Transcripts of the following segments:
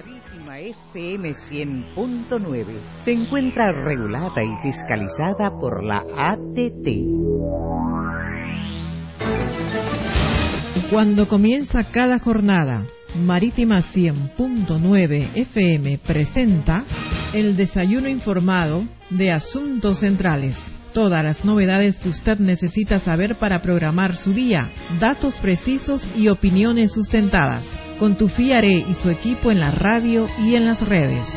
Marítima FM 100.9 se encuentra regulada y fiscalizada por la ATT. Cuando comienza cada jornada, Marítima 100.9 FM presenta el desayuno informado de Asuntos Centrales. Todas las novedades que usted necesita saber para programar su día, datos precisos y opiniones sustentadas. Con Tufiaré y su equipo en la radio y en las redes.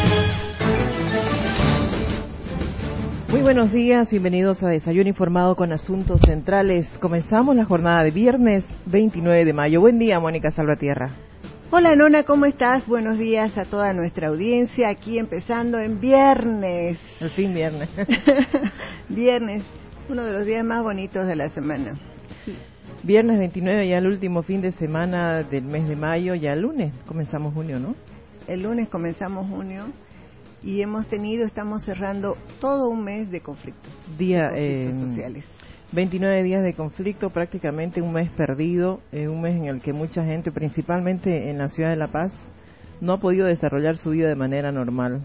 Muy buenos días, bienvenidos a Desayuno Informado con Asuntos Centrales. Comenzamos la jornada de viernes 29 de mayo. Buen día, Mónica Salvatierra. Hola, Nona, ¿cómo estás? Buenos días a toda nuestra audiencia, aquí empezando en viernes. Al fin viernes. Viernes, uno de los días más bonitos de la semana. Viernes 29, ya el último fin de semana del mes de mayo, ya el lunes comenzamos junio, ¿no? El lunes comenzamos junio y estamos cerrando todo un mes de conflictos, sociales. 29 días de conflicto, prácticamente un mes perdido, un mes en el que mucha gente, principalmente en la ciudad de La Paz, no ha podido desarrollar su vida de manera normal.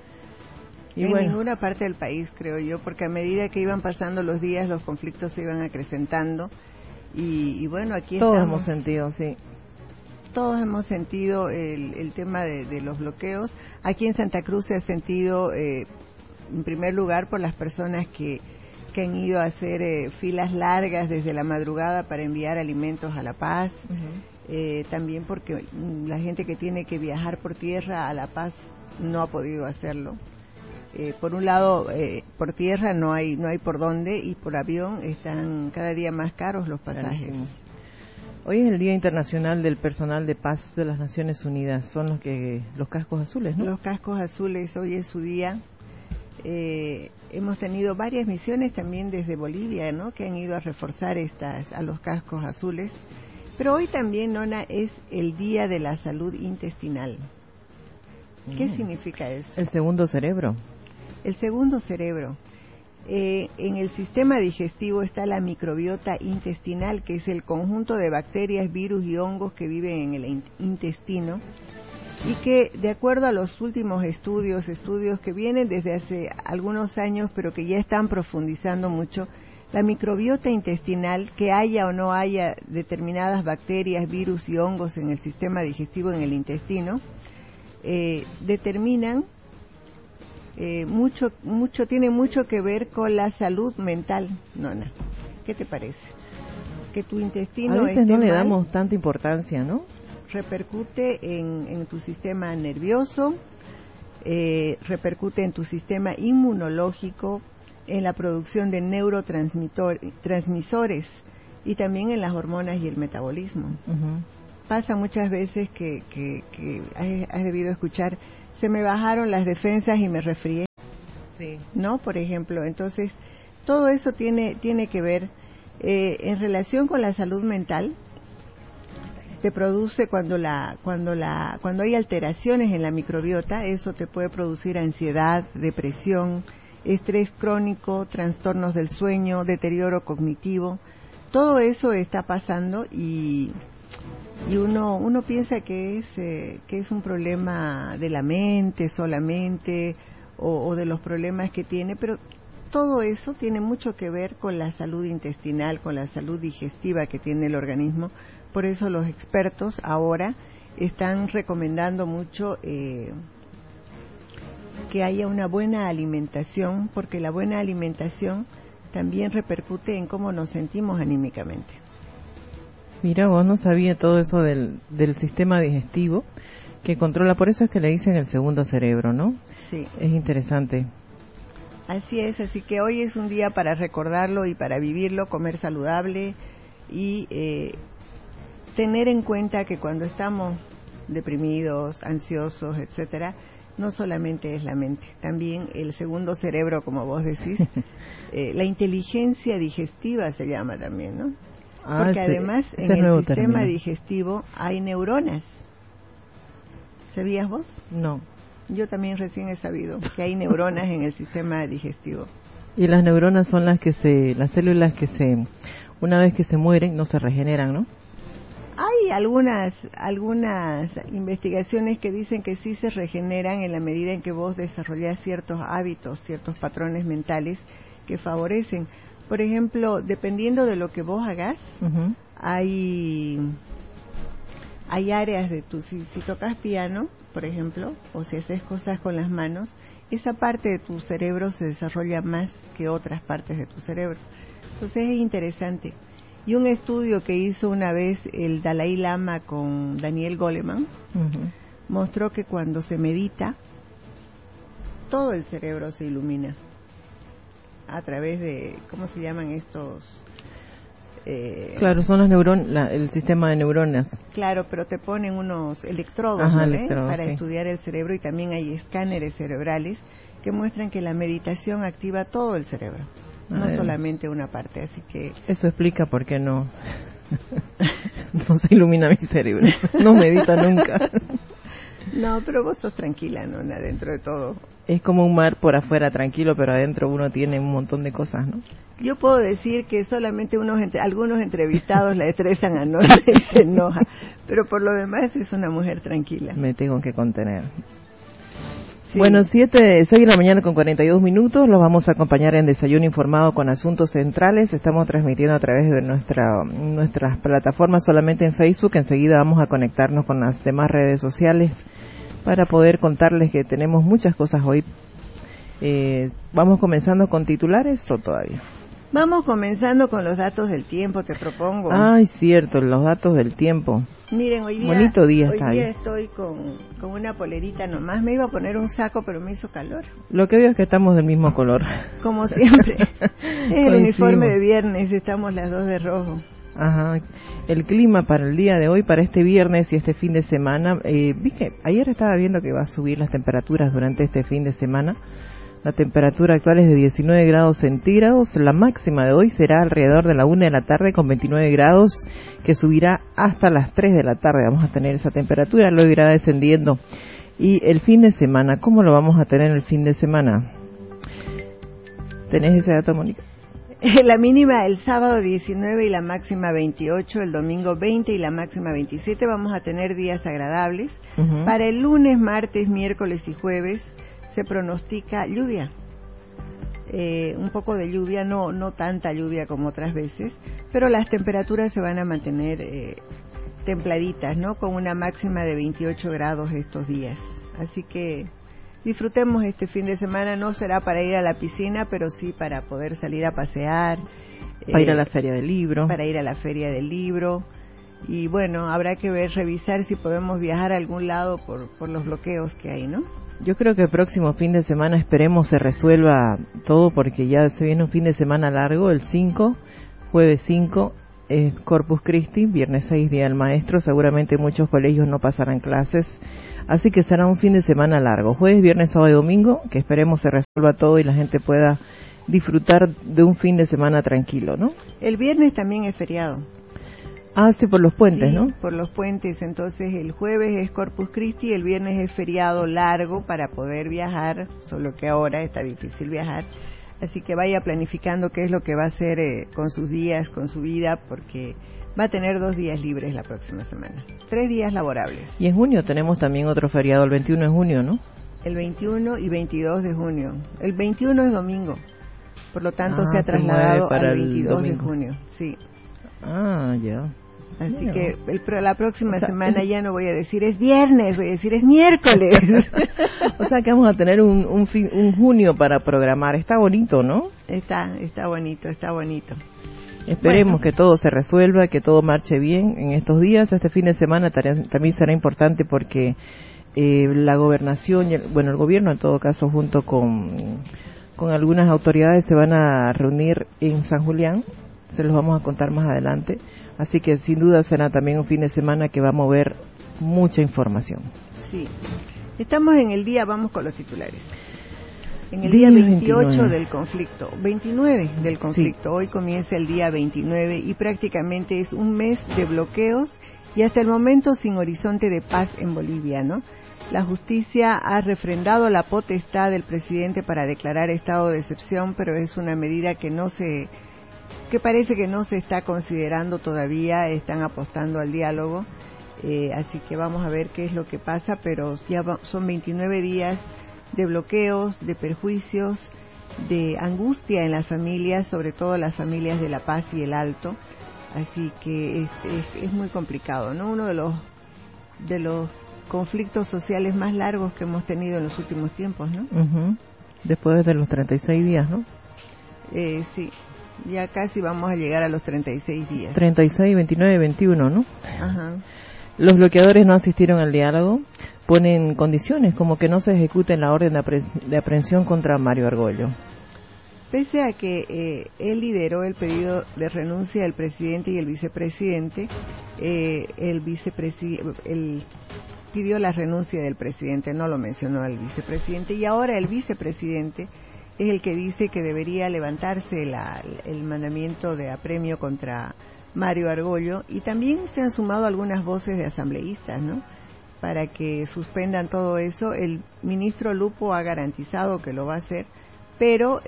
Y en ninguna parte del país, creo yo, porque a medida que iban pasando los días, los conflictos se iban acrecentando. Y bueno, aquí todos estamos. Hemos sentido, sí. Todos hemos sentido el tema de los bloqueos. Aquí en Santa Cruz se ha sentido, en primer lugar, por las personas que han ido a hacer filas largas desde la madrugada para enviar alimentos a La Paz. Uh-huh. También porque la gente que tiene que viajar por tierra a La Paz no ha podido hacerlo. Por un lado, por tierra no hay por dónde, y por avión están cada día más caros los pasajes. Carísimo. Hoy es el Día Internacional del Personal de Paz de las Naciones Unidas. Son los cascos azules, ¿no? Los cascos azules, hoy es su día. Hemos tenido varias misiones también desde Bolivia, ¿no?, que han ido a reforzar a los cascos azules. Pero hoy también, Nona, es el Día de la Salud Intestinal. ¿Qué significa eso? El segundo cerebro. El segundo cerebro. En el sistema digestivo está la microbiota intestinal, que es el conjunto de bacterias, virus y hongos que viven en el intestino, y que, de acuerdo a los últimos estudios que vienen desde hace algunos años, pero que ya están profundizando mucho, la microbiota intestinal, que haya o no haya determinadas bacterias, virus y hongos en el sistema digestivo, en el intestino, determinan tiene mucho que ver con la salud mental, Nona. ¿Qué te parece? Que tu intestino a veces no le damos tanta importancia, ¿no? Repercute en tu sistema nervioso, repercute en tu sistema inmunológico, en la producción de neurotransmisores y también en las hormonas y el metabolismo. Uh-huh. Pasa muchas veces que has debido escuchar: se me bajaron las defensas y me resfrié. Sí. ¿No? Por ejemplo, entonces todo eso tiene que ver en relación con la salud mental. Te produce cuando hay alteraciones en la microbiota, eso te puede producir ansiedad, depresión, estrés crónico, trastornos del sueño, deterioro cognitivo. Todo eso está pasando y uno piensa que es un problema de la mente solamente, o de los problemas que tiene, pero todo eso tiene mucho que ver con la salud intestinal, con la salud digestiva que tiene el organismo. Por eso los expertos ahora están recomendando mucho que haya una buena alimentación, porque la buena alimentación también repercute en cómo nos sentimos anímicamente. Mira, vos no sabía todo eso del sistema digestivo que controla, por eso es que le dicen el segundo cerebro, ¿no? Sí. Es interesante. Así es, así que hoy es un día para recordarlo y para vivirlo, comer saludable y tener en cuenta que cuando estamos deprimidos, ansiosos, etcétera, no solamente es la mente, también el segundo cerebro, como vos decís, la inteligencia digestiva se llama también, ¿no? Porque además en el sistema digestivo hay neuronas. ¿Sabías vos? No. Yo también recién he sabido que hay neuronas en el sistema digestivo. Y las neuronas son las células que una vez que se mueren, no se regeneran, ¿no? Hay algunas investigaciones que dicen que sí se regeneran en la medida en que vos desarrollás ciertos hábitos, ciertos patrones mentales que favorecen. Por ejemplo, dependiendo de lo que vos hagas, hay áreas de si tocas piano, por ejemplo, o si haces cosas con las manos, esa parte de tu cerebro se desarrolla más que otras partes de tu cerebro. Entonces es interesante. Y un estudio que hizo una vez el Dalai Lama con Daniel Goleman mostró que cuando se medita, todo el cerebro se ilumina a través de, ¿cómo se llaman estos? Claro, son las neuronas, el sistema de neuronas. Claro, pero te ponen unos electrodos, para estudiar el cerebro, y también hay escáneres cerebrales que muestran que la meditación activa todo el cerebro, no solamente una parte, así que... Eso explica por qué no se ilumina mi cerebro, no medita nunca. No, pero vos sos tranquila, ¿no? Dentro de todo. Es como un mar por afuera tranquilo, pero adentro uno tiene un montón de cosas, ¿no? Yo puedo decir que solamente algunos entrevistados la estresan a Norma y se enoja, pero por lo demás es una mujer tranquila. Me tengo que contener. Sí. Bueno, 6 de la mañana con 42 minutos, los vamos a acompañar en Desayuno Informado con Asuntos Centrales. Estamos transmitiendo a través de nuestras plataformas, solamente en Facebook. Enseguida vamos a conectarnos con las demás redes sociales para poder contarles que tenemos muchas cosas hoy. ¿Vamos comenzando con titulares o todavía? Vamos comenzando con los datos del tiempo, te propongo. Ay, cierto, los datos del tiempo. Miren, hoy día estoy con una polerita nomás. Me iba a poner un saco, pero me hizo calor. Lo que veo es que estamos del mismo color. Como siempre. Es el uniforme de viernes, estamos las dos de rojo. Ajá. El clima para el día de hoy, para este viernes y este fin de semana. Viste, ayer estaba viendo que va a subir las temperaturas durante este fin de semana. La temperatura actual es de 19 grados centígrados. La máxima de hoy será alrededor de la 1 de la tarde con 29 grados, que subirá hasta las 3 de la tarde. Vamos a tener esa temperatura, luego irá descendiendo. Y el fin de semana, ¿cómo lo vamos a tener el fin de semana? ¿Tenés ese dato, Mónica? La mínima el sábado 19 y la máxima 28, el domingo 20 y la máxima 27. Vamos a tener días agradables. Para el lunes, martes, miércoles y jueves se pronostica lluvia, un poco de lluvia, no tanta lluvia como otras veces, pero las temperaturas se van a mantener templaditas, ¿no? Con una máxima de 28 grados estos días. Así que disfrutemos este fin de semana. No será para ir a la piscina, pero sí para poder salir a pasear. Para ir a la feria del libro. Para ir a la feria del libro. Y bueno, habrá que revisar si podemos viajar a algún lado por los bloqueos que hay, ¿no? Yo creo que el próximo fin de semana esperemos se resuelva todo, porque ya se viene un fin de semana largo, el 5, jueves 5, Corpus Christi, viernes 6, Día del Maestro. Seguramente muchos colegios no pasarán clases, así que será un fin de semana largo, jueves, viernes, sábado y domingo, que esperemos se resuelva todo y la gente pueda disfrutar de un fin de semana tranquilo, ¿no? El viernes también es feriado. Ah, sí, por los puentes, sí, ¿no? Por los puentes. Entonces el jueves es Corpus Christi, el viernes es feriado largo para poder viajar, solo que ahora está difícil viajar. Así que vaya planificando qué es lo que va a hacer con sus días, con su vida, porque va a tener 2 días libres la próxima semana. 3 días laborables. Y en junio tenemos también otro feriado, el 21 de junio, ¿no? El 21 y 22 de junio. El 21 es domingo, por lo tanto se ha trasladado al 22 de junio. Sí. Ah, ya. Así que la próxima semana ya no voy a decir es viernes, voy a decir es miércoles. O sea que vamos a tener un junio para programar. Está bonito, ¿no? Está bonito, está bonito. Esperemos que todo se resuelva, que todo marche bien en estos días. Este fin de semana también será importante porque la gobernación, el gobierno en todo caso, junto con algunas autoridades, se van a reunir en San Julián. Se los vamos a contar más adelante. Así que sin duda será también un fin de semana que va a mover mucha información. Sí. Estamos en el día, vamos con los titulares. En el día 28 29. Del conflicto, 29 del conflicto. Sí. Hoy comienza el día 29 y prácticamente es un mes de bloqueos y hasta el momento sin horizonte de paz en Bolivia, ¿no? La justicia ha refrendado la potestad del presidente para declarar estado de excepción, pero es una medida que no se que parece que no se está considerando todavía, están apostando al diálogo, así que vamos a ver qué es lo que pasa, pero ya son 29 días de bloqueos, de perjuicios, de angustia en las familias, sobre todo las familias de La Paz y el Alto, así que es muy complicado, ¿no? Uno de los conflictos sociales más largos que hemos tenido en los últimos tiempos, ¿no? Después de los 36 días, ¿no? Sí, ya casi vamos a llegar a los 36 días. 36, 29, 21, ¿no? Ajá. Los bloqueadores no asistieron al diálogo, ponen condiciones como que no se ejecute la orden de aprehensión contra Mario Argüello. Pese a que él lideró el pedido de renuncia del presidente y el vicepresidente, él pidió la renuncia del presidente, no lo mencionó al vicepresidente, y ahora el vicepresidente es el que dice que debería levantarse el mandamiento de apremio contra Mario Argüello, y también se han sumado algunas voces de asambleístas, ¿no?, para que suspendan todo eso. El ministro Lupo ha garantizado que lo va a hacer, pero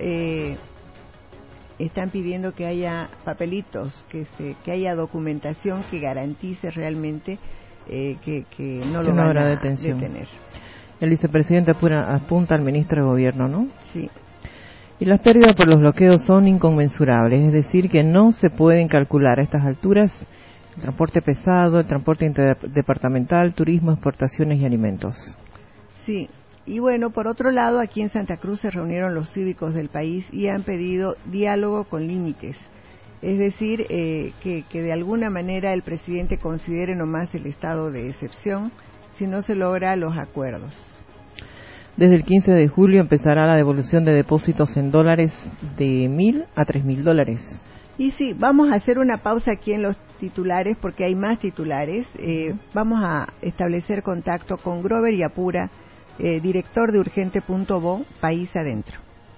están pidiendo que haya papelitos, que haya documentación que garantice realmente que no lo van a detener. El vicepresidente apunta al ministro de Gobierno, ¿no? Sí. Y las pérdidas por los bloqueos son inconmensurables, es decir, que no se pueden calcular a estas alturas el transporte pesado, el transporte interdepartamental, turismo, exportaciones y alimentos. Sí, y bueno, por otro lado, aquí en Santa Cruz se reunieron los cívicos del país y han pedido diálogo con límites, es decir, que de alguna manera el presidente considere nomás el estado de excepción si no se logra los acuerdos. Desde el 15 de julio empezará la devolución de depósitos en dólares de $1,000 a $3,000. Y sí, vamos a hacer una pausa aquí en los titulares porque hay más titulares. Vamos a establecer contacto con Grover Yapura, director de Urgente.bo, País Adentro.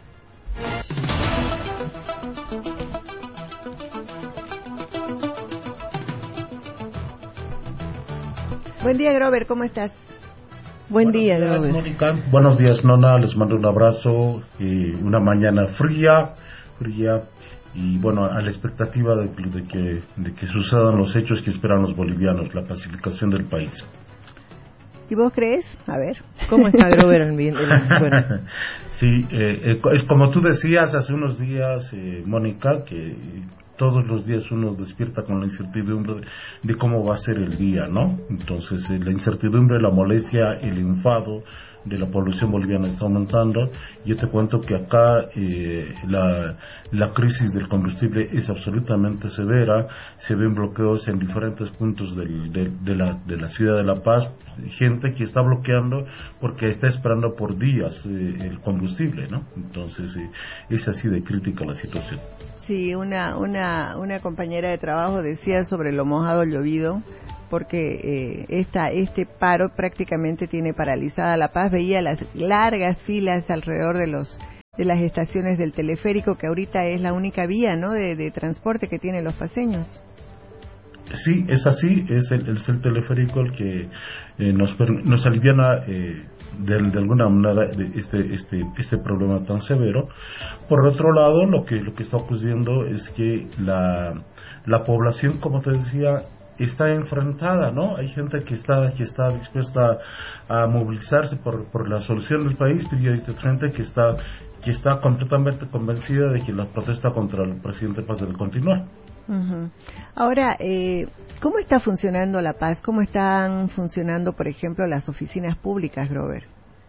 Buen día, Grover, ¿cómo estás? Buenos días, Grover. Mónica. Buenos días, Nona. Les mando un abrazo. Una mañana fría, y bueno, a la expectativa de que sucedan los hechos que esperan los bolivianos, la pacificación del país. ¿Y vos crees? A ver. ¿Cómo está Grover? Bueno. Sí, es como tú decías hace unos días, Mónica, que todos los días uno despierta con la incertidumbre de cómo va a ser el día, ¿no? Entonces, la incertidumbre, la molestia, el enfado de la población boliviana está aumentando. Yo te cuento que acá la crisis del combustible es absolutamente severa. Se ven bloqueos en diferentes puntos de la ciudad de La Paz, gente que está bloqueando porque está esperando por días el combustible, ¿no? Entonces es así de crítica la situación. Sí, una compañera de trabajo decía sobre lo mojado llovido, porque este paro prácticamente tiene paralizada La Paz. Veía las largas filas alrededor de las estaciones del teleférico, que ahorita es la única vía, ¿no?, de transporte que tienen los paseños. Sí, es así, es el teleférico el que nos aliviana de alguna manera este problema tan severo. Por otro lado, lo que está ocurriendo es que la población, como te decía, está enfrentada, ¿no? Hay gente que está dispuesta a movilizarse por la solución del país, pero hay gente que está completamente convencida de que la protesta contra el presidente Paz debe continuar. Uh-huh. Ahora, ¿cómo está funcionando La Paz? ¿Cómo están funcionando, por ejemplo, las oficinas públicas, Grover?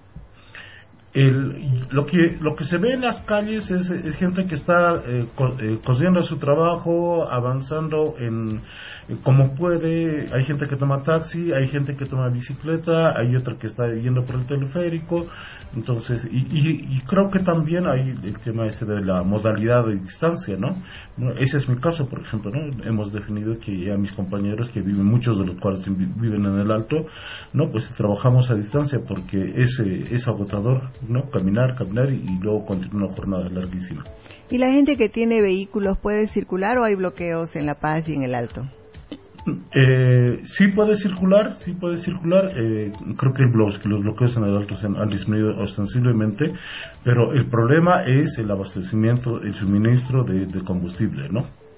Lo que se ve en las calles es gente que está cosiendo su trabajo, avanzando como puede. Hay gente que toma taxi, hay gente que toma bicicleta, hay otra que está yendo por el teleférico. Entonces, y creo que también hay el tema ese de la modalidad de distancia, ¿no? Ese es mi caso, por ejemplo, ¿no? Hemos definido que a mis compañeros que viven, muchos de los cuales viven en el Alto, ¿no? Pues trabajamos a distancia porque es agotador, ¿no? Caminar y luego continúa una jornada larguísima. ¿Y la gente que tiene vehículos puede circular o hay bloqueos en La Paz y en el Alto? Sí puede circular. Creo que los bloqueos en el Alto han disminuido ostensiblemente, pero el problema es el abastecimiento, el suministro de combustible, ¿no?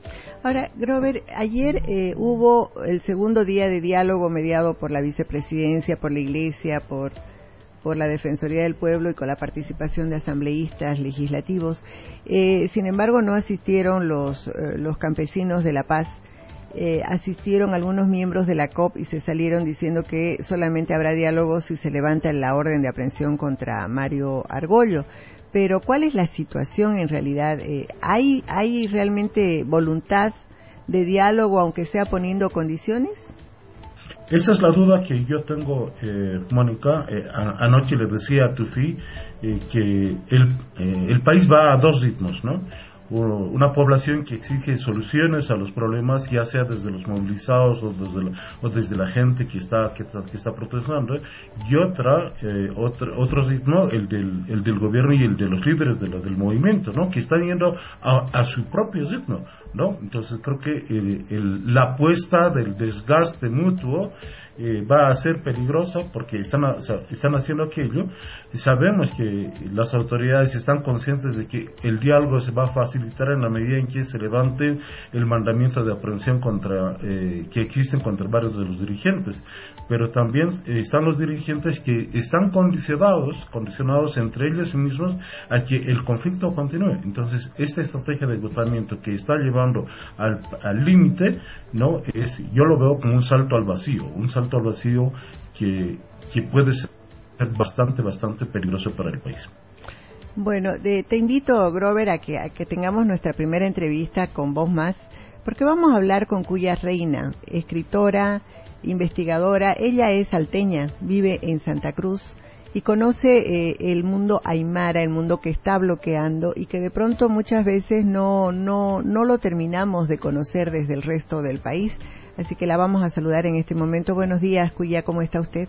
Ahora, Grover, ayer hubo el segundo día de diálogo mediado por la vicepresidencia, por la Iglesia, por la Defensoría del Pueblo y con la participación de asambleístas legislativos. Sin embargo, no asistieron los campesinos de La Paz. Asistieron algunos miembros de la COP y se salieron diciendo que solamente habrá diálogo si se levanta la orden de aprehensión contra Mario Argollo. Pero ¿cuál es la situación en realidad? ¿Hay realmente voluntad de diálogo, aunque sea poniendo condiciones? Esa es la duda que yo tengo, Mónica. Anoche le decía a Tufi que el país va a dos ritmos, ¿no? Una población que exige soluciones a los problemas, ya sea desde los movilizados o desde la gente que está protestando, y otro ritmo, el del gobierno y el de los líderes del movimiento, ¿no? Que están yendo a su propio ritmo, ¿no? Entonces creo que la apuesta del desgaste mutuo va a ser peligrosa porque están haciendo aquello, y sabemos que las autoridades están conscientes de que el diálogo se va a facilitar en la medida en que se levante el mandamiento de aprehensión que existen contra varios de los dirigentes, pero también están los dirigentes que están condicionados entre ellos mismos a que el conflicto continúe. Entonces esta estrategia de agotamiento que está llevando al límite, ¿no? Yo lo veo como un salto al vacío que puede ser bastante peligroso para el país. Bueno, te invito, Grover, a que tengamos nuestra primera entrevista con vos más, porque vamos a hablar con Cuya Reina, escritora, investigadora. Ella es salteña, vive en Santa Cruz y conoce el mundo aymara, el mundo que está bloqueando y que de pronto muchas veces no lo terminamos de conocer desde el resto del país. Así que la vamos a saludar en este momento. Buenos días, Cuya, ¿cómo está usted?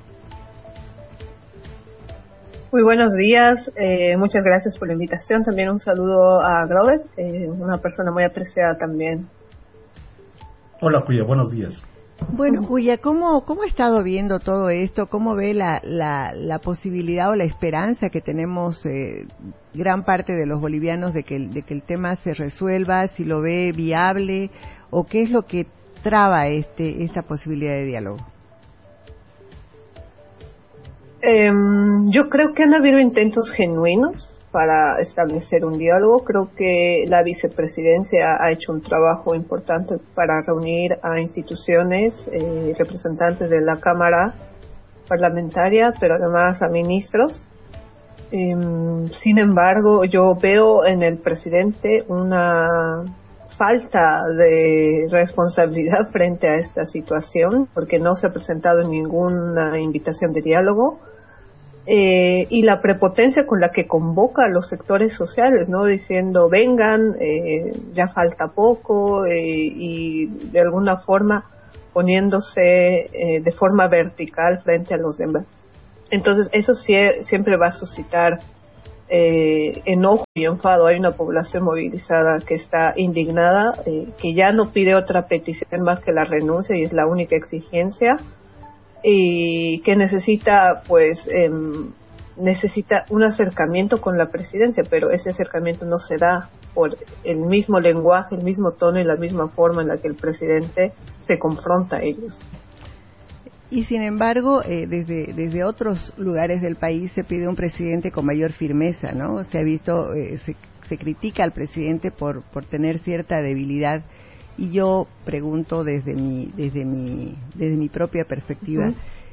Muy buenos días, muchas gracias por la invitación. También un saludo a Grover, una persona muy apreciada también. Hola, Cuya, buenos días. Bueno, Cuya, ¿cómo ha estado viendo todo esto? ¿Cómo ve la posibilidad o la esperanza que tenemos gran parte de los bolivianos de que el tema se resuelva? ¿Si lo ve viable o qué es lo que traba esta posibilidad de diálogo? Yo creo que han habido intentos genuinos para establecer un diálogo. Creo que la vicepresidencia ha hecho un trabajo importante para reunir a instituciones, representantes de la Cámara parlamentaria, pero además a ministros. Sin embargo, yo veo en el presidente una falta de responsabilidad frente a esta situación, porque no se ha presentado ninguna invitación de diálogo, y la prepotencia con la que convoca a los sectores sociales, ¿no? Diciendo, vengan, ya falta poco, y de alguna forma poniéndose de forma vertical frente a los demás. Entonces, eso siempre va a suscitar enojo y enfado. Hay una población movilizada que está indignada, que ya no pide otra petición más que la renuncia, y es la única exigencia, y que necesita un acercamiento con la presidencia, pero ese acercamiento no se da por el mismo lenguaje, el mismo tono y la misma forma en la que el presidente se confronta a ellos. Y sin embargo, desde otros lugares del país se pide un presidente con mayor firmeza, ¿no? Se ha visto, se critica al presidente por tener cierta debilidad. Y yo pregunto desde mi propia perspectiva,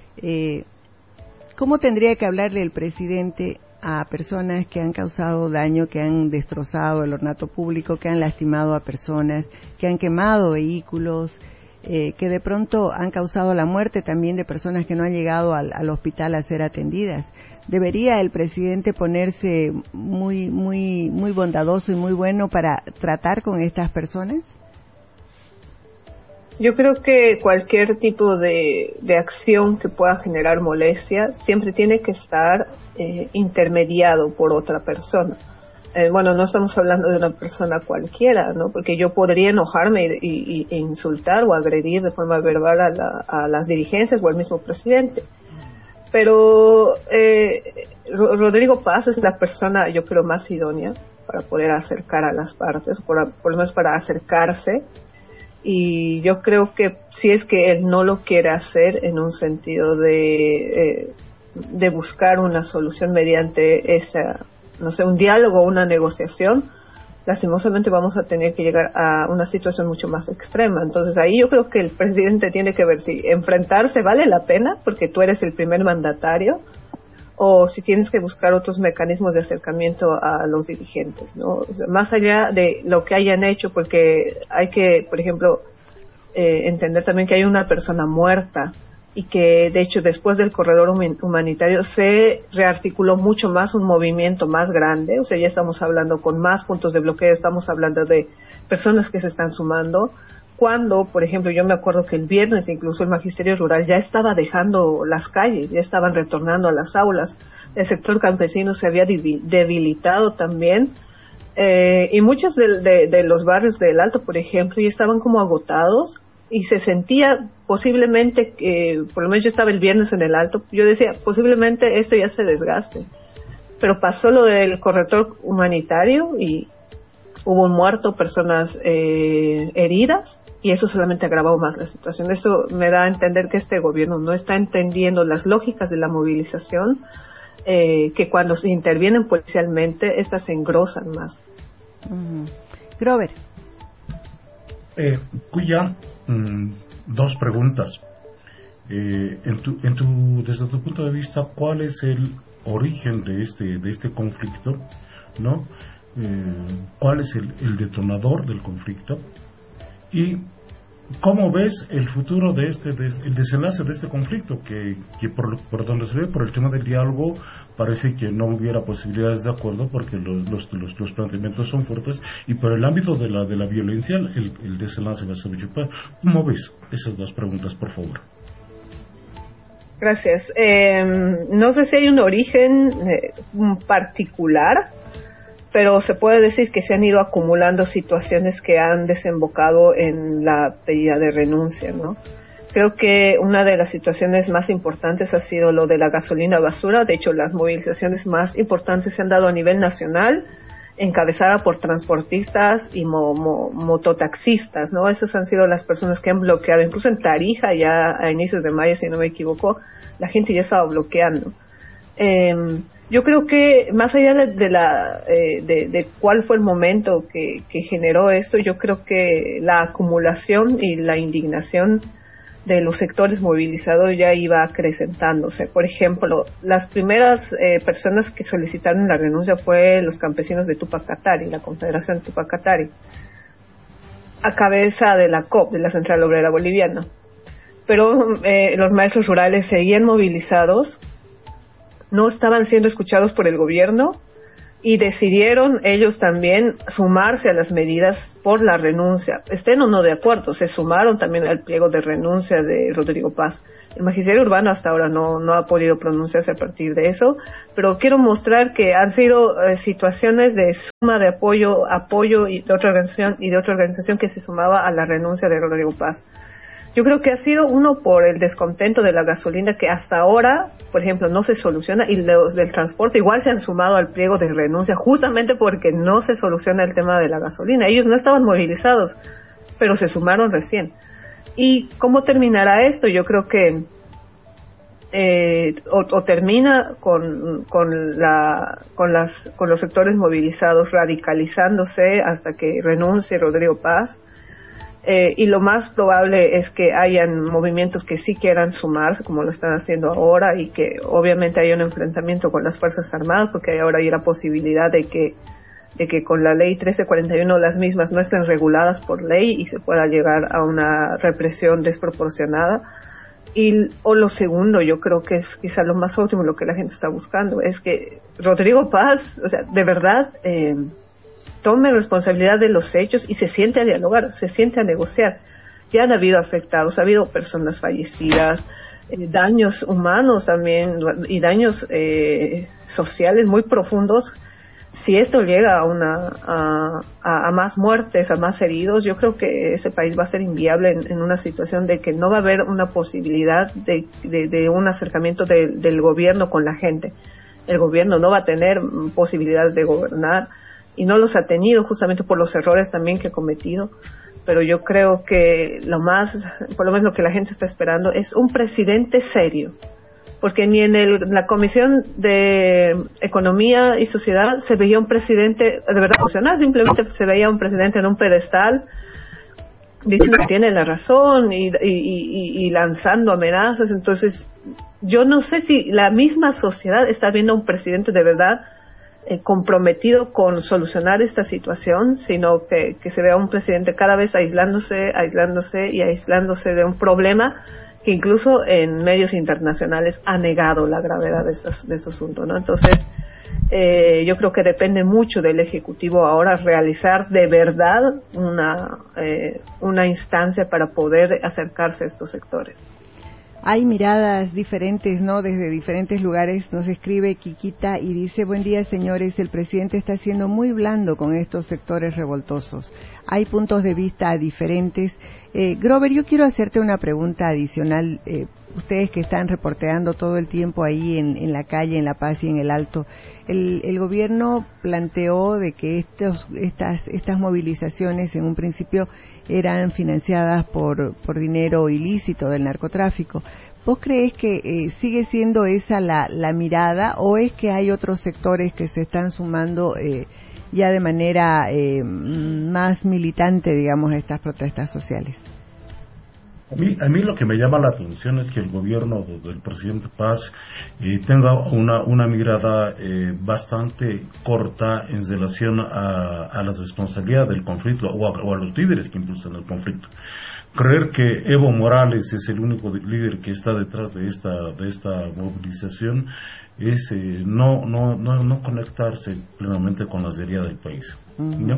¿cómo tendría que hablarle el presidente a personas que han causado daño, que han destrozado el ornato público, que han lastimado a personas, que han quemado vehículos, que de pronto han causado la muerte también de personas que no han llegado al hospital a ser atendidas? ¿Debería el presidente ponerse muy bondadoso y muy bueno para tratar con estas personas? Yo creo que cualquier tipo de acción que pueda generar molestia siempre tiene que estar intermediado por otra persona. Bueno, no estamos hablando de una persona cualquiera, ¿no? Porque yo podría enojarme e insultar o agredir de forma verbal a las dirigencias o al mismo presidente. Pero Rodrigo Paz es la persona, yo creo, más idónea para poder acercar a las partes, por lo menos para acercarse. y yo creo que si es que él no lo quiere hacer en un sentido de buscar una solución mediante esa, no sé, un diálogo o una negociación, lastimosamente vamos a tener que llegar a una situación mucho más extrema. Entonces ahí yo creo que el presidente tiene que ver si enfrentarse vale la pena porque tú eres el primer mandatario, o si tienes que buscar otros mecanismos de acercamiento a los dirigentes, ¿no? O sea, más allá de lo que hayan hecho, porque hay que, por ejemplo, entender también que hay una persona muerta y que, de hecho, después del corredor humanitario se rearticuló mucho más un movimiento más grande, o sea, ya estamos hablando con más puntos de bloqueo, estamos hablando de personas que se están sumando. Cuando, por ejemplo, yo me acuerdo que el viernes incluso el Magisterio Rural ya estaba dejando las calles, ya estaban retornando a las aulas, el sector campesino se había debilitado también, y muchos de los barrios del Alto, por ejemplo, ya estaban como agotados y se sentía posiblemente, por lo menos yo estaba el viernes en el Alto, yo decía, posiblemente esto ya se desgaste, pero pasó lo del corredor humanitario y hubo un muerto, personas heridas, y eso solamente agravó más la situación. Eso me da a entender que este gobierno no está entendiendo las lógicas de la movilización, que cuando se intervienen policialmente, estas se engrosan más. Grover. Cuya, dos preguntas. Desde tu punto de vista, ¿cuál es el origen de este conflicto? ¿No? ¿Cuál es el detonador del conflicto? Y ¿cómo ves el futuro el desenlace de este conflicto? Que por donde se ve, por el tema del diálogo, parece que no hubiera posibilidades de acuerdo porque los planteamientos son fuertes, y por el ámbito de la violencia el desenlace va a ser mucho peor. ¿Cómo ves esas dos preguntas, por favor? Gracias. No sé si hay un origen particular, pero se puede decir que se han ido acumulando situaciones que han desembocado en la pedida de renuncia, ¿no? Creo que una de las situaciones más importantes ha sido lo de la gasolina basura. De hecho, las movilizaciones más importantes se han dado a nivel nacional, encabezada por transportistas y mototaxistas, ¿no? Esas han sido las personas que han bloqueado. Incluso en Tarija, ya a inicios de mayo, si no me equivoco, la gente ya estaba bloqueando. Yo creo que más allá de cuál fue el momento que generó esto, yo creo que la acumulación y la indignación de los sectores movilizados ya iba acrecentándose. Por ejemplo, las primeras personas que solicitaron la renuncia fue los campesinos de Tupac Katari, la Confederación Tupac Katari, a cabeza de la COP, de la Central Obrera Boliviana. Pero los maestros rurales seguían movilizados, no estaban siendo escuchados por el gobierno y decidieron ellos también sumarse a las medidas por la renuncia. Estén o no de acuerdo, se sumaron también al pliego de renuncia de Rodrigo Paz. El magisterio urbano hasta ahora no ha podido pronunciarse a partir de eso, pero quiero mostrar que han sido situaciones de suma de apoyo y de otra organización que se sumaba a la renuncia de Rodrigo Paz. Yo creo que ha sido uno por el descontento de la gasolina que hasta ahora, por ejemplo, no se soluciona, y los del transporte igual se han sumado al pliego de renuncia justamente porque no se soluciona el tema de la gasolina. Ellos no estaban movilizados, pero se sumaron recién. ¿Y cómo terminará esto? Yo creo que o termina con los sectores movilizados radicalizándose hasta que renuncie Rodrigo Paz. Y lo más probable es que hayan movimientos que sí quieran sumarse, como lo están haciendo ahora, y que obviamente haya un enfrentamiento con las Fuerzas Armadas, porque ahora hay la posibilidad de que con la ley 1341 las mismas no estén reguladas por ley y se pueda llegar a una represión desproporcionada. O lo segundo, yo creo que es quizá lo más óptimo, lo que la gente está buscando, es que Rodrigo Paz, o sea, de verdad, tome responsabilidad de los hechos y se siente a dialogar, se siente a negociar. Ya han habido afectados, ha habido personas fallecidas, daños humanos también y daños sociales muy profundos. Si esto llega a más muertes, a más heridos, yo creo que ese país va a ser inviable en una situación de que no va a haber una posibilidad de un acercamiento del gobierno con la gente. El gobierno no va a tener posibilidades de gobernar, y no los ha tenido justamente por los errores también que ha cometido. pero yo creo que por lo menos lo que la gente está esperando es un presidente serio, porque ni en la Comisión de Economía y Sociedad se veía un presidente de verdad funcional, simplemente se veía un presidente en un pedestal diciendo que tiene la razón y lanzando amenazas. Entonces yo no sé si la misma sociedad está viendo a un presidente de verdad comprometido con solucionar esta situación, sino que se vea un presidente cada vez aislándose de un problema que incluso en medios internacionales ha negado la gravedad de este asunto, ¿no? Entonces, yo creo que depende mucho del Ejecutivo ahora realizar de verdad una instancia para poder acercarse a estos sectores. Hay miradas diferentes, ¿no? Desde diferentes lugares nos escribe Quiquita y dice: buen día, señores, el presidente está siendo muy blando con estos sectores revoltosos. Hay puntos de vista diferentes. Grover, yo quiero hacerte una pregunta adicional. Ustedes que están reporteando todo el tiempo ahí en la calle, en La Paz y en el Alto, el gobierno planteó de que estas movilizaciones en un principio eran financiadas por dinero ilícito del narcotráfico. ¿Vos creés que sigue siendo esa la mirada, o es que hay otros sectores que se están sumando ya de manera más militante, digamos, a estas protestas sociales? A mí lo que me llama la atención es que el gobierno del presidente Paz tenga una mirada bastante corta en relación a la responsabilidad del conflicto o a los líderes que impulsan el conflicto. Creer que Evo Morales es el único líder que está detrás de esta movilización es no conectarse plenamente con la realidad del país, ¿no?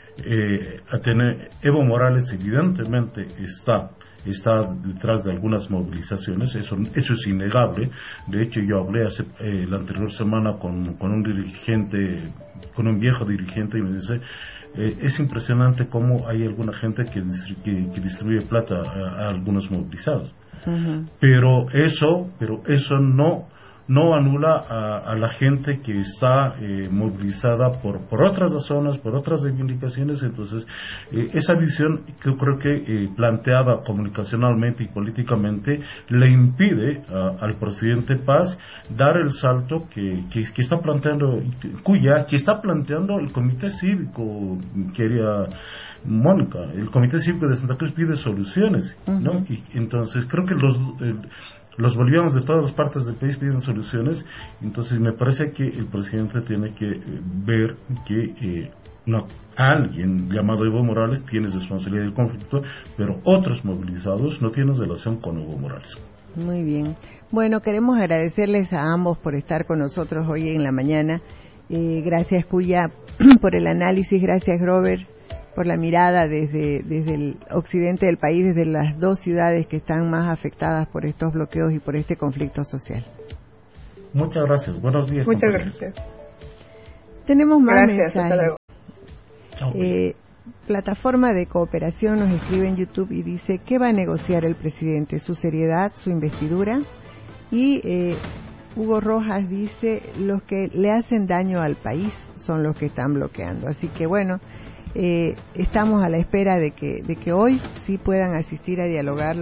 Evo Morales evidentemente está detrás de algunas movilizaciones, eso es innegable. De hecho, yo hablé la anterior semana con un viejo dirigente, y me dice, es impresionante cómo hay alguna gente que distribuye plata a algunos movilizados. Uh-huh. Pero eso no anula a la gente que está movilizada por otras razones, por otras reivindicaciones. Entonces, esa visión que creo que planteada comunicacionalmente y políticamente le impide al presidente Paz dar el salto que está planteando, que está planteando el Comité Cívico, quería Mónica. El Comité Cívico de Santa Cruz pide soluciones, ¿no? Uh-huh. Y entonces creo que los bolivianos de todas las partes del país piden soluciones. Entonces me parece que el presidente tiene que ver que alguien llamado Evo Morales tiene responsabilidad del conflicto, pero otros movilizados no tienen relación con Evo Morales. Muy bien. Bueno, queremos agradecerles a ambos por estar con nosotros hoy en la mañana. Gracias, Cuya, por el análisis. Gracias, Grover, por la mirada desde el occidente del país, desde las dos ciudades que están más afectadas por estos bloqueos y por este conflicto social. Muchas gracias. Buenos días. Muchas gracias. Tenemos más mensajes. Hasta luego. Plataforma de Cooperación nos escribe en YouTube y dice: ¿qué va a negociar el presidente? ¿Su seriedad, su investidura? Y Hugo Rojas dice: los que le hacen daño al país son los que están bloqueando. Así que bueno, estamos a la espera de que hoy sí puedan asistir a dialogar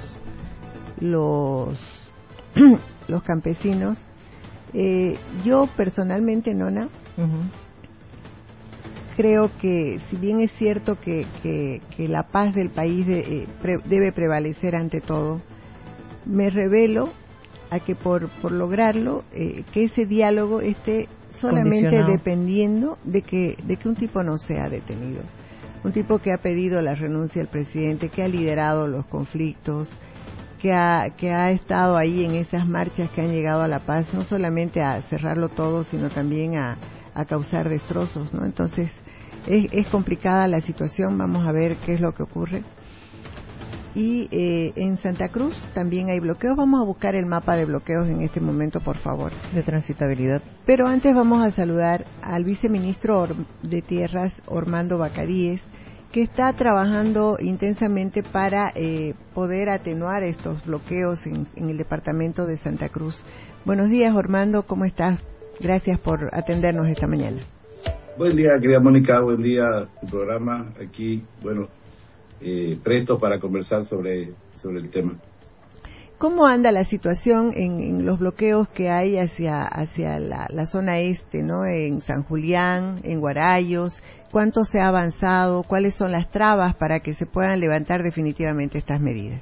los campesinos. Yo personalmente, Nona, uh-huh, creo que si bien es cierto que la paz del país debe prevalecer ante todo, me revelo a que por lograrlo, que ese diálogo esté solamente dependiendo de que un tipo no sea detenido. Un tipo que ha pedido la renuncia del presidente, que ha liderado los conflictos, que ha estado ahí en esas marchas que han llegado a la paz, no solamente a cerrarlo todo, sino también a causar destrozos, ¿no? Entonces, es complicada la situación. Vamos a ver qué es lo que ocurre. Y en Santa Cruz también hay bloqueos. Vamos a buscar el mapa de bloqueos en este momento, por favor. De transitabilidad. Pero antes vamos a saludar al viceministro de Tierras, Ormando Bacadíes, que está trabajando intensamente para poder atenuar estos bloqueos en el departamento de Santa Cruz. Buenos días, Ormando, ¿cómo estás? Gracias por atendernos esta mañana. Buen día, querida Mónica, buen día tu programa. Aquí, bueno, prestos para conversar sobre el tema. ¿Cómo anda la situación en los bloqueos que hay hacia la zona este, ¿no? En San Julián, en Guarayos? ¿Cuánto se ha avanzado? ¿Cuáles son las trabas para que se puedan levantar definitivamente estas medidas?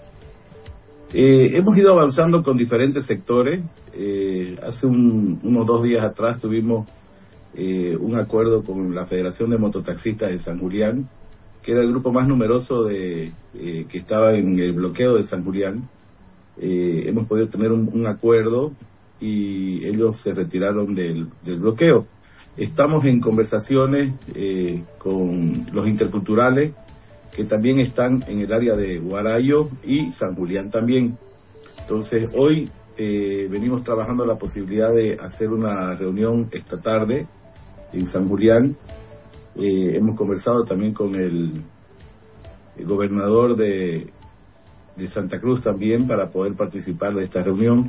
Hemos ido avanzando con diferentes sectores. Hace unos 2 días atrás tuvimos un acuerdo con la Federación de Mototaxistas de San Julián, que era el grupo más numeroso que estaba en el bloqueo de San Julián. Hemos podido tener un acuerdo y ellos se retiraron del bloqueo. Estamos en conversaciones con los interculturales que también están en el área de Guarayo y San Julián también. Entonces hoy venimos trabajando la posibilidad de hacer una reunión esta tarde en San Julián. Hemos conversado también con el gobernador de Santa Cruz también para poder participar de esta reunión,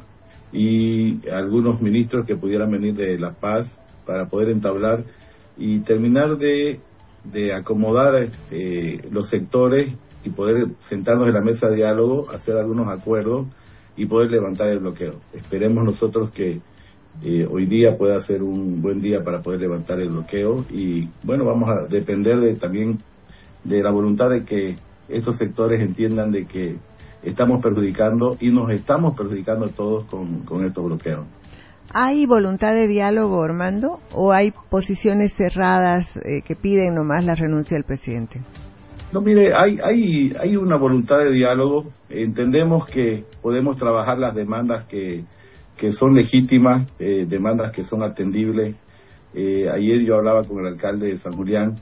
y algunos ministros que pudieran venir de La Paz para poder entablar y terminar de acomodar los sectores y poder sentarnos en la mesa de diálogo, hacer algunos acuerdos y poder levantar el bloqueo. Esperemos nosotros que hoy día pueda ser un buen día para poder levantar el bloqueo, y bueno, vamos a depender también de la voluntad de que estos sectores entiendan de que estamos perjudicando y nos estamos perjudicando todos con estos bloqueos. ¿Hay voluntad de diálogo, Armando, o hay posiciones cerradas que piden nomás la renuncia del presidente? No, mire, hay una voluntad de diálogo. Entendemos que podemos trabajar las demandas que son legítimas, demandas que son atendibles. Ayer yo hablaba con el alcalde de San Julián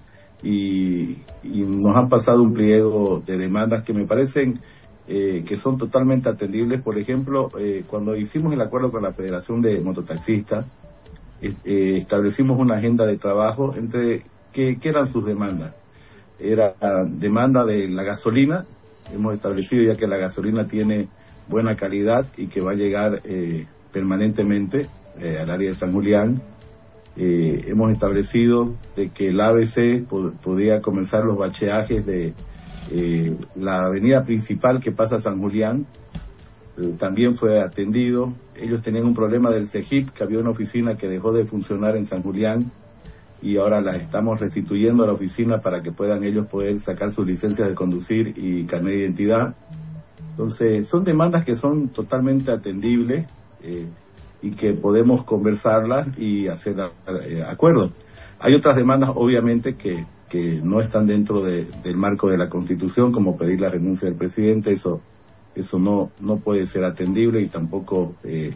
y nos han pasado un pliego de demandas que me parecen que son totalmente atendibles. Por ejemplo, cuando hicimos el acuerdo con la Federación de Mototaxistas, establecimos una agenda de trabajo entre ¿qué eran sus demandas? Era demanda de la gasolina. Hemos establecido ya que la gasolina tiene buena calidad y que va a llegar permanentemente al área de San Julián. Hemos establecido de que el ABC podía comenzar los bacheajes de la avenida principal que pasa a San Julián. También fue atendido. Ellos tenían un problema del CEGIP, que había una oficina que dejó de funcionar en San Julián y ahora las estamos restituyendo a la oficina para que puedan ellos poder sacar sus licencias de conducir y carnet de identidad. Entonces son demandas que son totalmente atendibles y que podemos conversarlas y hacer acuerdos. Hay otras demandas obviamente que no están dentro del marco de la Constitución, como pedir la renuncia del presidente. Eso no puede ser atendible y tampoco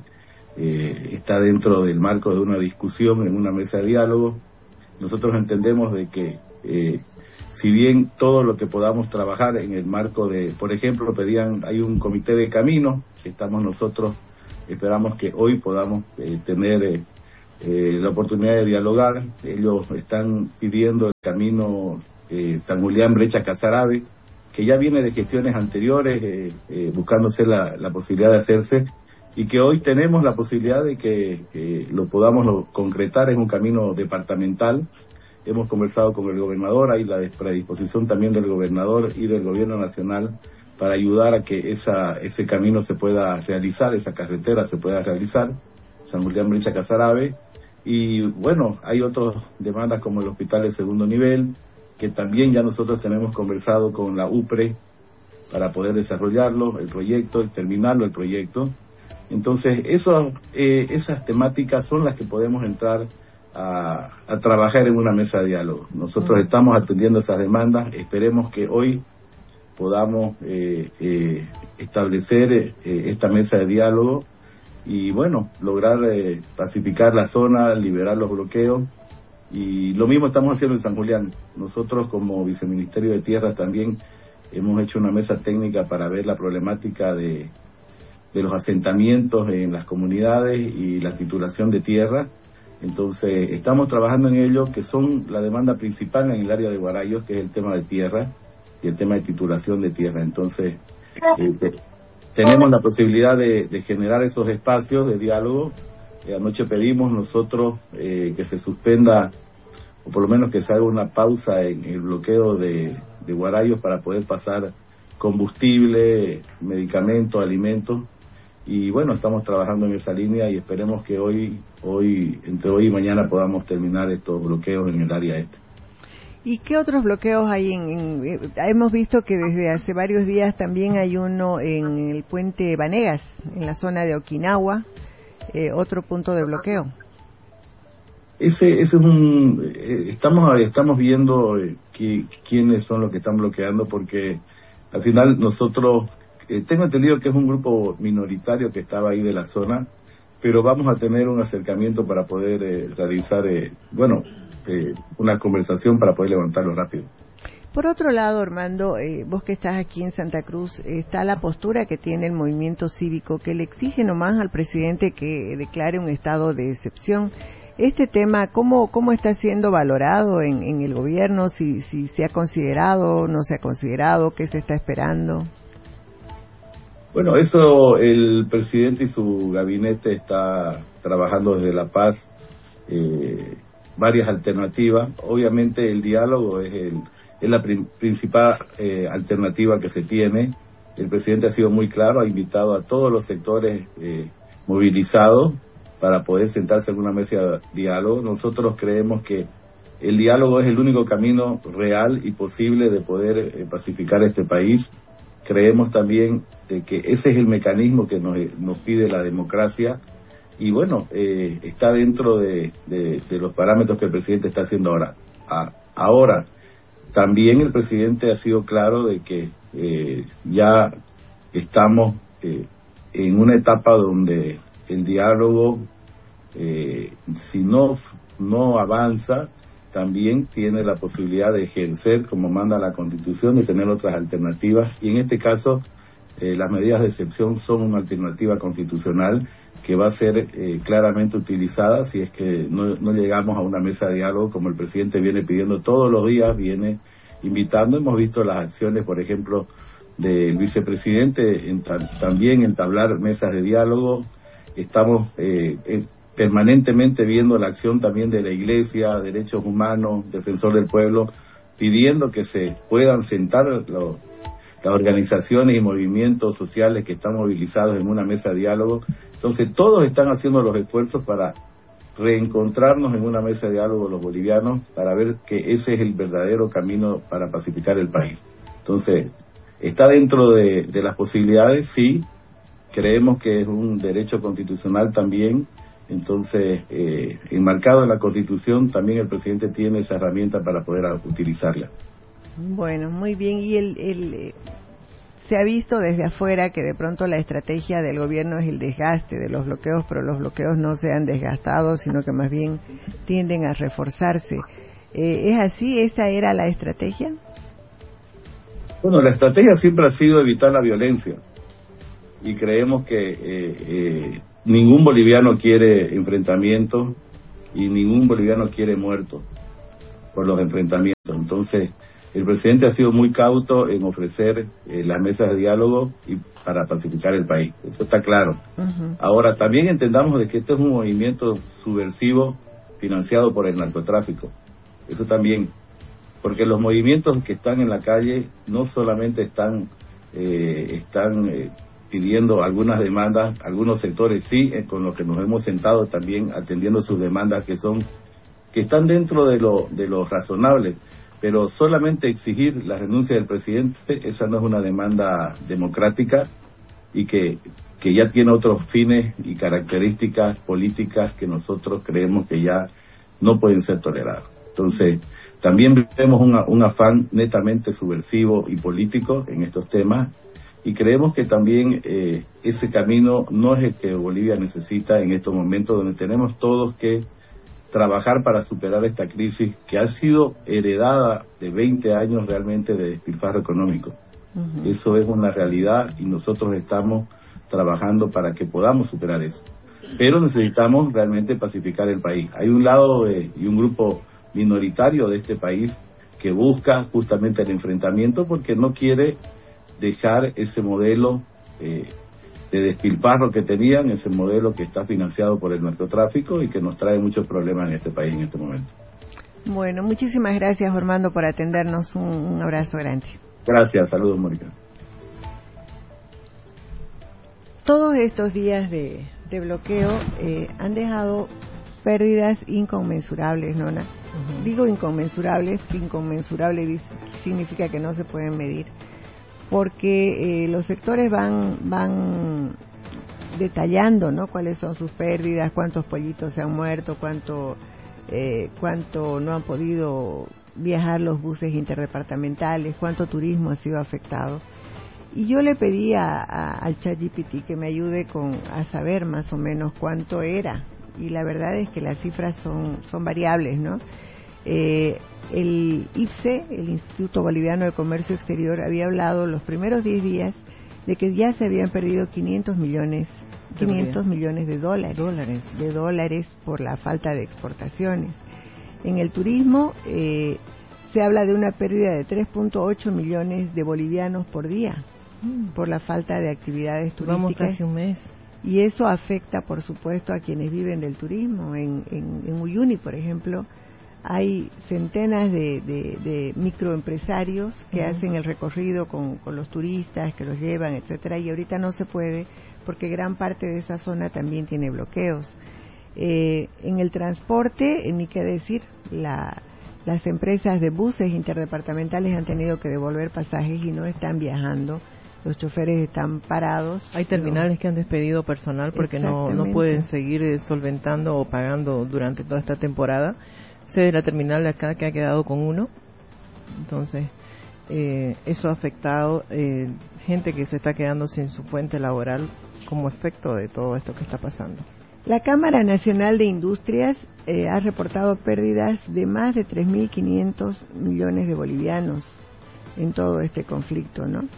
está dentro del marco de una discusión en una mesa de diálogo. Nosotros entendemos de que si bien todo lo que podamos trabajar en el marco de, por ejemplo, hay un comité de caminos, esperamos que hoy podamos tener la oportunidad de dialogar. Ellos están pidiendo el camino San Julián Brecha Casarabe, que ya viene de gestiones anteriores, buscándose la posibilidad de hacerse, y que hoy tenemos la posibilidad de que lo podamos concretar en un camino departamental. Hemos conversado con el gobernador, hay la predisposición también del gobernador y del gobierno nacional para ayudar a que ese camino se pueda realizar, esa carretera se pueda realizar, San Julián Brecha Casarabe. Y bueno, hay otras demandas como el hospital de segundo nivel, que también ya nosotros tenemos conversado con la UPRE para poder desarrollarlo, el proyecto, y terminarlo el proyecto. Entonces, esas temáticas son las que podemos entrar a trabajar en una mesa de diálogo. Nosotros estamos atendiendo esas demandas. Esperemos que hoy podamos establecer esta mesa de diálogo y bueno, lograr pacificar la zona, liberar los bloqueos. Y lo mismo estamos haciendo en San Julián. Nosotros como Viceministerio de Tierras también hemos hecho una mesa técnica para ver la problemática de los asentamientos en las comunidades y la titulación de tierra. Entonces estamos trabajando en ello, que son la demanda principal en el área de Guarayos, que es el tema de tierra y el tema de titulación de tierra. Entonces tenemos la posibilidad de generar esos espacios de diálogo. Anoche pedimos nosotros que se suspenda, o por lo menos que se haga una pausa en el bloqueo de Guarayos para poder pasar combustible, medicamentos, alimentos. Y bueno, estamos trabajando en esa línea y esperemos que entre hoy y mañana podamos terminar estos bloqueos en el área este. ¿Y qué otros bloqueos hay? Hemos visto que desde hace varios días también hay uno en el puente Vanegas, en la zona de Okinawa, otro punto de bloqueo. Ese es estamos viendo quiénes son los que están bloqueando, porque al final nosotros, tengo entendido que es un grupo minoritario que estaba ahí de la zona, pero vamos a tener un acercamiento para poder realizar, una conversación para poder levantarlo rápido. Por otro lado, Armando, vos que estás aquí en Santa Cruz, está la postura que tiene el movimiento cívico, que le exige nomás al presidente que declare un estado de excepción. Este tema, ¿cómo está siendo valorado en el gobierno? Si se ha considerado, no se ha considerado, ¿qué se está esperando? Bueno, eso el presidente y su gabinete está trabajando desde La Paz, varias alternativas. Obviamente el diálogo es la principal alternativa que se tiene. El presidente ha sido muy claro, ha invitado a todos los sectores movilizados para poder sentarse en una mesa de diálogo. Nosotros creemos que el diálogo es el único camino real y posible de poder pacificar este país. Creemos también de que ese es el mecanismo que nos pide la democracia y bueno, está dentro de los parámetros que el presidente está haciendo ahora. Ahora, también el presidente ha sido claro de que ya estamos en una etapa donde el diálogo, si no avanza, también tiene la posibilidad de ejercer, como manda la Constitución, de tener otras alternativas. Y en este caso, las medidas de excepción son una alternativa constitucional que va a ser claramente utilizada si es que no llegamos a una mesa de diálogo, como el presidente viene pidiendo todos los días, viene invitando. Hemos visto las acciones, por ejemplo, del vicepresidente, también entablar mesas de diálogo. Estamos permanentemente viendo la acción también de la Iglesia, Derechos Humanos, Defensor del Pueblo, pidiendo que se puedan sentar las organizaciones y movimientos sociales que están movilizados en una mesa de diálogo. Entonces todos están haciendo los esfuerzos para reencontrarnos en una mesa de diálogo los bolivianos, para ver que ese es el verdadero camino para pacificar el país. Entonces, está dentro de las posibilidades, sí. Creemos que es un derecho constitucional también, entonces, enmarcado en la Constitución, también el presidente tiene esa herramienta para poder utilizarla. Bueno, muy bien, y se ha visto desde afuera que de pronto la estrategia del gobierno es el desgaste de los bloqueos, pero los bloqueos no se han desgastado, sino que más bien tienden a reforzarse. ¿Es así? ¿Esa era la estrategia? Bueno, la estrategia siempre ha sido evitar la violencia. Y creemos que ningún boliviano quiere enfrentamientos y ningún boliviano quiere muertos por los enfrentamientos. Entonces, el presidente ha sido muy cauto en ofrecer las mesas de diálogo y para pacificar el país. Eso está claro. Uh-huh. Ahora, también entendamos de que este es un movimiento subversivo financiado por el narcotráfico. Eso también, porque los movimientos que están en la calle no solamente están pidiendo algunas demandas, algunos sectores sí, con los que nos hemos sentado también atendiendo sus demandas que están dentro de lo razonable, pero solamente exigir la renuncia del presidente, esa no es una demanda democrática y que ya tiene otros fines y características políticas que nosotros creemos que ya no pueden ser tolerados. Entonces, también vemos un afán netamente subversivo y político en estos temas. Y creemos que también ese camino no es el que Bolivia necesita en estos momentos, donde tenemos todos que trabajar para superar esta crisis que ha sido heredada de 20 años realmente de despilfarro económico. Uh-huh. Eso es una realidad y nosotros estamos trabajando para que podamos superar eso. Pero necesitamos realmente pacificar el país. Hay un lado y un grupo minoritario de este país que busca justamente el enfrentamiento porque no quiere dejar ese modelo de despilfarro que tenían, ese modelo que está financiado por el narcotráfico y que nos trae muchos problemas en este país en este momento. Bueno, muchísimas gracias, Armando, por atendernos. Un abrazo grande. Gracias, saludos, Mónica. Todos estos días de bloqueo han dejado pérdidas inconmensurables, Nona. Digo inconmensurables, inconmensurable significa que no se pueden medir, porque los sectores van detallando, ¿no?, cuáles son sus pérdidas, cuántos pollitos se han muerto, cuánto no han podido viajar los buses interdepartamentales, cuánto turismo ha sido afectado. Y yo le pedí al ChatGPT que me ayude a saber más o menos cuánto era, y la verdad es que las cifras son variables, ¿no? El IPSE, el Instituto Boliviano de Comercio Exterior, había hablado los primeros 10 días de que ya se habían perdido 500 millones de dólares por la falta de exportaciones. En el turismo se habla de una pérdida de 3.8 millones de bolivianos por día por la falta de actividades turísticas. Vamos casi un mes. Y eso afecta, por supuesto, a quienes viven del turismo. En Uyuni, por ejemplo, hay centenas de microempresarios que hacen el recorrido con los turistas, que los llevan, etcétera, y ahorita no se puede porque gran parte de esa zona también tiene bloqueos. En el transporte, ni qué decir, las empresas de buses interdepartamentales han tenido que devolver pasajes y no están viajando. Los choferes están parados. Hay terminales que han despedido personal porque no pueden seguir solventando o pagando durante toda esta temporada. Sé de la terminal de acá que ha quedado con uno. Entonces, eso ha afectado gente que se está quedando sin su fuente laboral como efecto de todo esto que está pasando. La Cámara Nacional de Industrias ha reportado pérdidas de más de 3.500 millones de bolivianos en todo este conflicto, ¿no?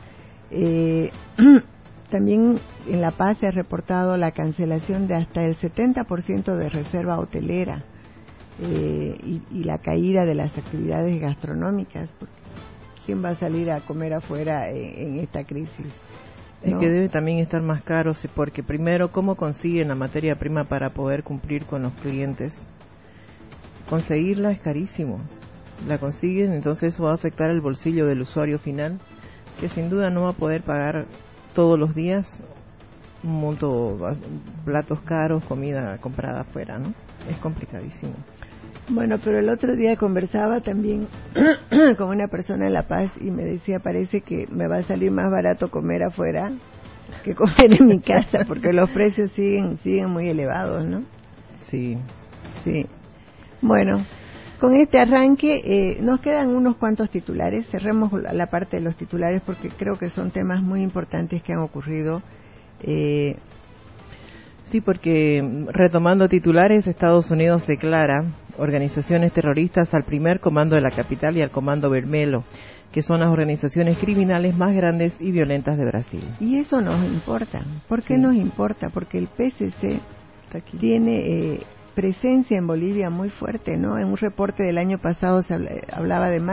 También en La Paz se ha reportado la cancelación de hasta el 70% de reserva hotelera y la caída de las actividades gastronómicas, porque ¿quién va a salir a comer afuera en esta crisis? Es que debe también estar más caro, porque primero, ¿cómo consiguen la materia prima para poder cumplir con los clientes? Conseguirla es carísimo. La consiguen, entonces eso va a afectar el bolsillo del usuario final, que sin duda no va a poder pagar todos los días un monto, platos caros, comida comprada afuera, ¿no? Es complicadísimo. Bueno, pero el otro día conversaba también con una persona en La Paz y me decía, parece que me va a salir más barato comer afuera que comer en mi casa, porque los precios siguen muy elevados, ¿no? Sí. Bueno, con este arranque nos quedan unos cuantos titulares. Cerremos la parte de los titulares porque creo que son temas muy importantes que han ocurrido. Sí, porque retomando titulares, Estados Unidos declara organizaciones terroristas al primer comando de la capital y al comando Vermelho, que son las organizaciones criminales más grandes y violentas de Brasil. Y eso nos importa. ¿Por qué nos importa? Porque el PCC tiene presencia en Bolivia muy fuerte, ¿no? En un reporte del año pasado se hablaba de más